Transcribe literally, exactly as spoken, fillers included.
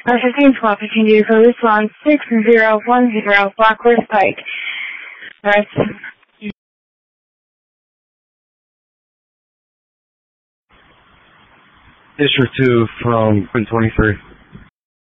Uh, fifteen twelve, continue to police one six zero one zero, Blackhorse Pike. Right. District two from Quinn twenty-three.